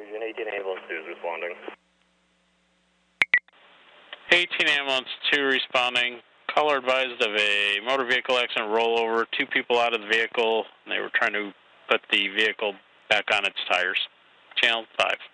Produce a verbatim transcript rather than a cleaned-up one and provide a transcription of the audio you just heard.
Region eighteen Ambulance two is responding. eighteen Ambulance two responding. Caller advised of a motor vehicle accident rollover. Two people out of the vehicle, and they were trying to put the vehicle back on its tires. Channel five.